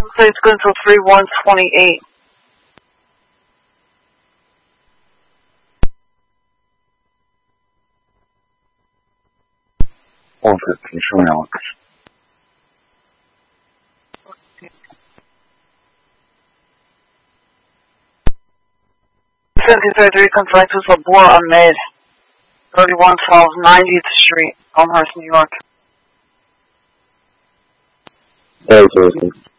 say it's good until 3/1/28. 1:15 showing out. 53 conflict with Labor Ahmed, 3112 90th Street, Elmhurst, New York. Very good.